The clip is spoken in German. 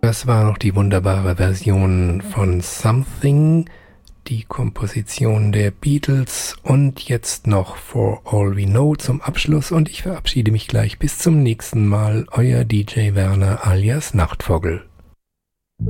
Das war noch die wunderbare Version von Something, die Komposition der Beatles und jetzt noch For All We Know zum Abschluss und ich verabschiede mich gleich bis zum nächsten Mal, euer DJ Werner alias Nachtvogel.